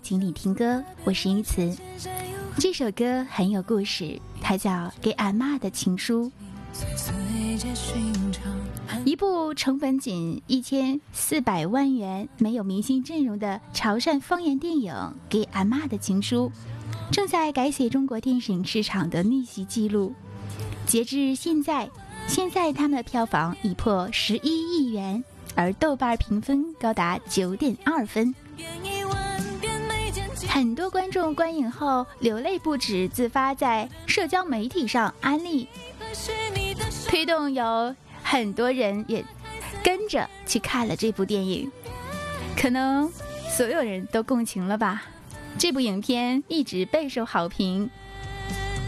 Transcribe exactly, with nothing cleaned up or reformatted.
请你听歌，我是英慈。这首歌很有故事，它叫《给俺妈的情书》。一部成本仅一千四百万元、没有明星阵容的潮汕方言电影《给俺妈的情书》，正在改写中国电影市场的逆袭记录。截至现在，现在他们的票房已破十一亿元，而豆瓣评分高达九点二分。很多观众观影后流泪不止，自发在社交媒体上安利，推动有很多人也跟着去看了这部电影。可能所有人都共情了吧？这部影片一直备受好评，